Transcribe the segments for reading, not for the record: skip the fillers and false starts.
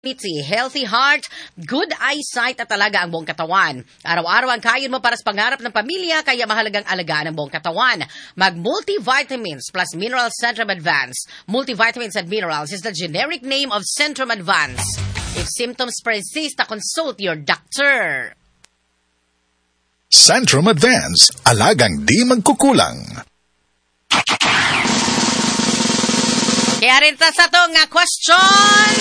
healthy heart, good eyesight at talaga ang buong katawan. Araw-araw ang kayon mo para sa pangarap ng pamilya, kaya mahalagang alagaan ang buong katawan. Mag-multivitamins plus minerals Centrum Advance. Multivitamins and minerals is the generic name of Centrum Advance. If symptoms persist, consult your doctor. Centrum Advance, alagang di magkukulang. Kaya rin ta sa itong question.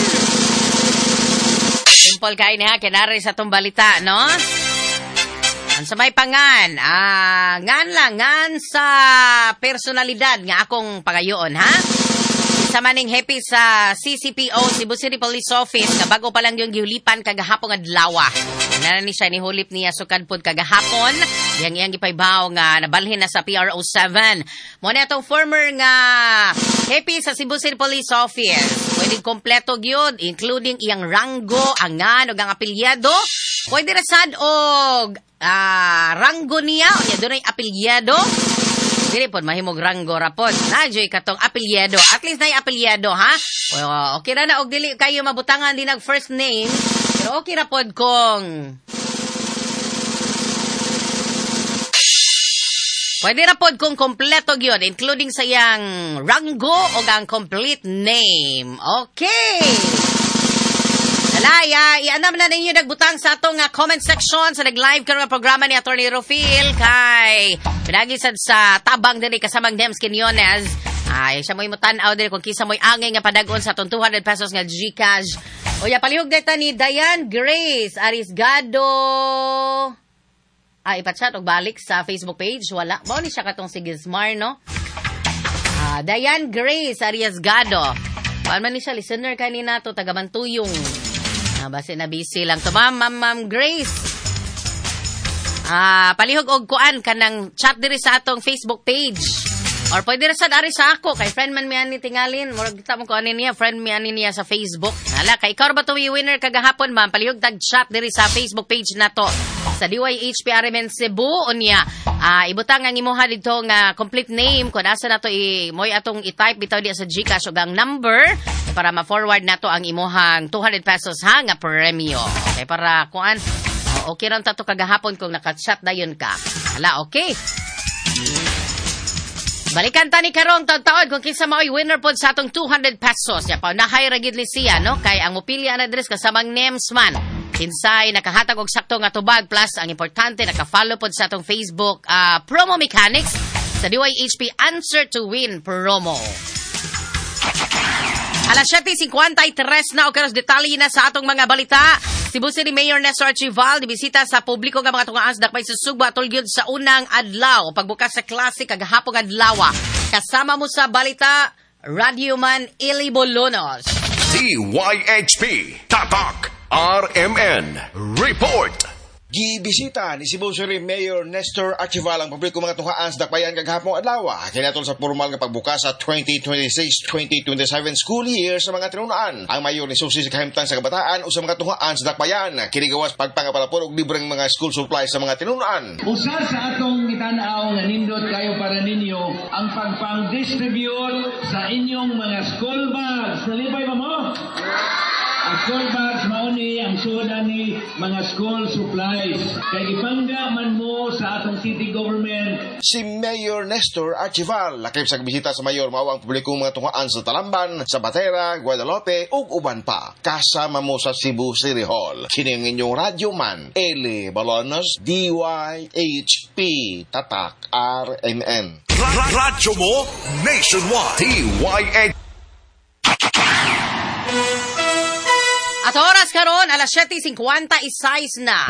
Simple kayo niya, kinari sa itong balita, no? Ang sa may pangan, ngan sa personalidad nga akong pagayoon, ha? Sa maning happy sa CCPO, Cebu City Police Office, na bago pa lang yung giulipan kagahapong adlawa. Nanani siya ni hulip niya sukad pod kagahapon, yang ipaybaw nga nabalhin na sa PRO7. Muna itong former nga happy sa Cebu City Police Office. Pwede kompleto gyud, including iyang ranggo, angan, o ang apelyado. Pwede rasad og ranggo niya, o doon ay apelyado. Dili po, mahimog ranggo rapod. Nadyo'y katong apelyado. At least na yung apelyado, ha? Okay na og dili kayo mabutangan din ng first name. Pero okay rapod kung pwede rapod kung kompleto yun, including sa yang ranggo o ang complete name. Okay. Dalaya, ianam na ninyo nagbutang sa atong comment section sa nag-live karong programa ni Atty. Rofil kay pinagisad sa tabang diri kasamang Dems Quinones. Ay, siya mo'y mutanaw diri kung kisa mo'y angay nga padagon sa atong 200 pesos nga GCash. O ya, palihog deta ni Diane Grace Arisgado. Ipachat og balik sa Facebook page. Wala. Mao ni siya katong si Gizmar, no? Diane Grace Arisgado. Paano man ni siya, listener kanina to, taga-Mantuyong. Basi na busy lang to. Ma'am Grace. Palihog og kuan kanang chat diri sa atong Facebook page. Or pwede rasad ari sa ako kay friend man mi ani tingalin. Murag kita mo ko ani niya, friend mi ani niya sa Facebook. Hala, kay ikaw ba to winner kagahapon, ma'am? Palihog tag chat diri sa Facebook page na to. Sa DYHPRMN Cebu unya. Ibutang ang imuha dito nga complete name kung asa na to moy atong i-type bitaw diya sa GCash ug ang number para ma-forward nato ang imuhang 200 pesos ha nga premyo. Okay, para kuan okay ran tato kagahapon kung naka-chat dayon ka. Hala, okay. Balikan ta ni karong taon kung kinsa mao'y winner pod sa atong 200 pesos. Ya pa nahay ra gid siya, no? Kay ang mupili ang address kasamang names man. Kinsay nakahatag og sakto nga tubag plus ang importante naka-follow pod sa atong Facebook Promo Mechanics sa DYHP Answer to Win promo. Alas 7:53 na o karos detalye na sa atong mga balita. Cebu City Mayor Nestor Archival dibisita sa publiko nga mga tungaas dakpay susugba tulgyod sa unang adlaw pagbukas sa klase kagahapong adlaw. Kasama mo sa balita Radio Man Eli Bolonos. DYHP Tatak RMN Report. Gibisita ni Cebu City Mayor Nestor Archival ang publiko mga tunghaan sa dakbayan kagahapong adlaw. Kinatol sa formal nga pagbukas sa 2026-2027 school year sa mga tinunaan. Ang mayor ni susi sa kahimtang sa kabataan o sa mga tunghaan sa dakbayan. Kinigawas pagpangapalapor og libreng mga school supplies sa mga tinunaan. Usa sa atong gitanaw nga nindot kayo para ninyo ang pagpang-distribute sa inyong mga school bags. Nalipay ba mo? Ang school bags mauni ang suda ni mga school supplies. Kay ipangga man mo sa atong city government. Si Mayor Nestor Archival lakip sa bisita sa mayor mao ang publikong mga tunghaan sa Talamban, sa Batera, Guadalupe ug uban pa. Kasama mo sa Cebu City Hall. Kini ang inyong Radio Man Eli Bolonos, DYHP Tatak RMN. Radyo mo nationwide. DYHP. At oras karon alas 7:56 na.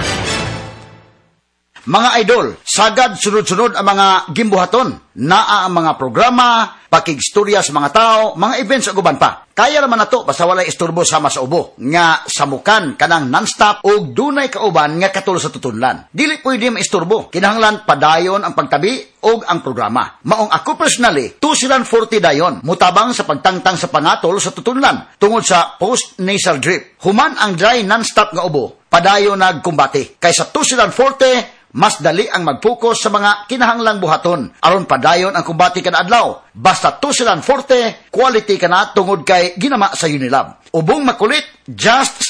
Mga idol, sagad sunod-sunod ang mga gimbuhaton. Naa ang mga programa, pakigstorya sa mga tao, mga events ug uban pa. Kaya naman nato basta walay istorbo sama sa ubo nga samukan kanang non-stop og dunay kauban nga katul sa tutunlan. Dili pwede maistorbo. Kinahanglan padayon ang pagtabi og ang programa. Maong ako personally, 240 dayon mutabang sa pagtangtang sa pangatol sa tutunlan tungod sa post-nasal drip. Human ang dry non-stop nga ubo, padayon nagkumbati. Kaysa 240 mas dali ang mag-focus sa mga kinahanglang buhaton aron padayon ang kumbati kada adlaw. Basta 2 silang forte, quality kana tungod kay ginama sa Unilab. Ubong makulit, just